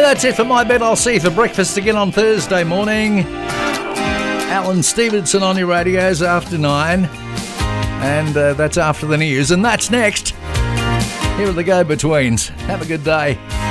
That's it for my bet. I'll see you for breakfast again on Thursday morning. Alan Stevenson on your radios after 9. And that's after the news. And that's next. Here are the Go-Betweens. Have a good day.